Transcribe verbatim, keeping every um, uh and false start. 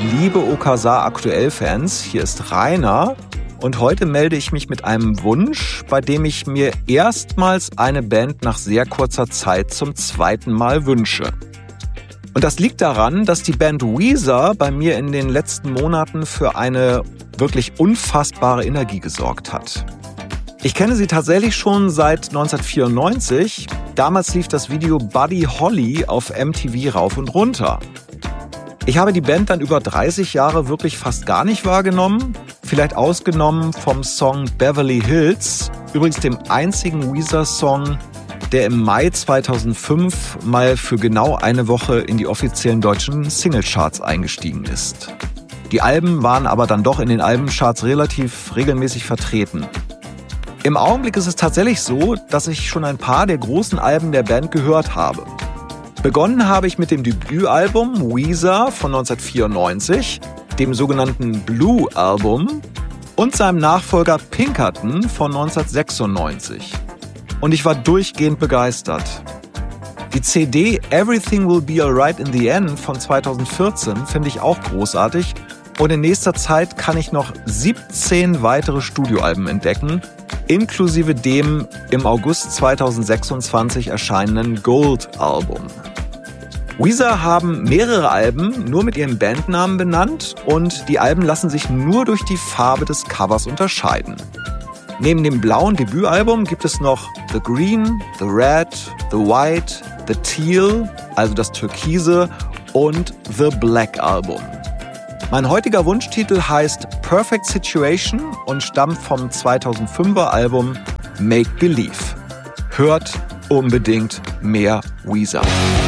liebe Okasa Aktuell-Fans, hier ist Rainer und heute melde ich mich mit einem Wunsch, bei dem ich mir erstmals eine Band nach sehr kurzer Zeit zum zweiten Mal wünsche. Und das liegt daran, dass die Band Weezer bei mir in den letzten Monaten für eine wirklich unfassbare Energie gesorgt hat. Ich kenne sie tatsächlich schon seit neunzehnhundertvierundneunzig. Damals lief das Video Buddy Holly auf M T V rauf und runter. Ich habe die Band dann über dreißig Jahre wirklich fast gar nicht wahrgenommen. Vielleicht ausgenommen vom Song Beverly Hills, übrigens dem einzigen Weezer-Song, der im Mai zweitausendfünf mal für genau eine Woche in die offiziellen deutschen Singlecharts eingestiegen ist. Die Alben waren aber dann doch in den Albencharts relativ regelmäßig vertreten. Im Augenblick ist es tatsächlich so, dass ich schon ein paar der großen Alben der Band gehört habe. Begonnen habe ich mit dem Debütalbum Weezer von neunzehnhundertvierundneunzig, dem sogenannten Blue-Album und seinem Nachfolger Pinkerton von neunzehnhundertsechsundneunzig. Und ich war durchgehend begeistert. Die C D Everything Will Be Alright in the End von zweitausendvierzehn finde ich auch großartig und in nächster Zeit kann ich noch siebzehn weitere Studioalben entdecken, inklusive dem im August zweitausendsechsundzwanzig erscheinenden Gold-Album. Weezer haben mehrere Alben nur mit ihren Bandnamen benannt und die Alben lassen sich nur durch die Farbe des Covers unterscheiden. Neben dem blauen Debütalbum gibt es noch The Green, The Red, The White, The Teal, also das Türkise und The Black Album. Mein heutiger Wunschtitel heißt Perfect Situation und stammt vom zweitausendfünfer Album Make Believe. Hört unbedingt mehr Weezer.